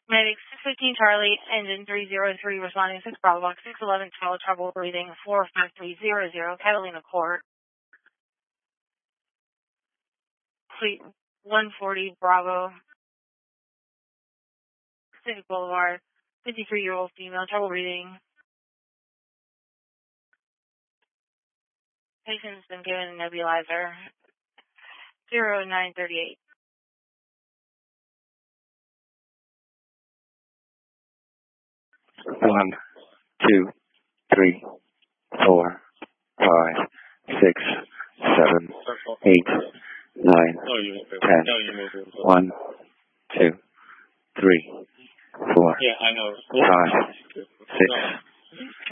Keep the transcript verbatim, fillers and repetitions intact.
Medic six fifteen Charlie, engine three zero three, responding six Bravo Box six eleven, twelve, trouble breathing four five three zero zero, Catalina Court. Fleet one forty Bravo, Pacific Boulevard, fifty-three-year-old female, trouble breathing. Patient's been given a nebulizer. zero nine thirty-eight. One, two, three, four, five, six, seven, eight, nine, ten. One, two, three, four, five, six.